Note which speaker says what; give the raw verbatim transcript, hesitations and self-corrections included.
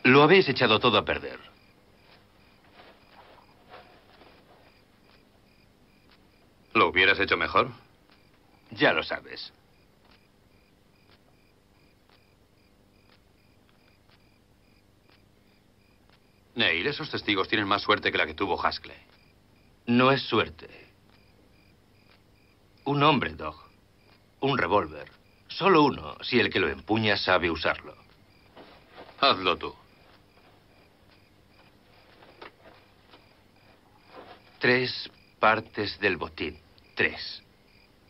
Speaker 1: Lo habéis echado todo a perder.
Speaker 2: ¿Lo hubieras hecho mejor?
Speaker 1: Ya lo sabes.
Speaker 2: Neil, esos testigos tienen más suerte que la que tuvo Haskell.
Speaker 1: No es suerte. Un hombre, Doc. Un revólver. Solo uno, si el que lo empuña sabe usarlo.
Speaker 2: Hazlo tú.
Speaker 1: Tres partes del botín. Tres.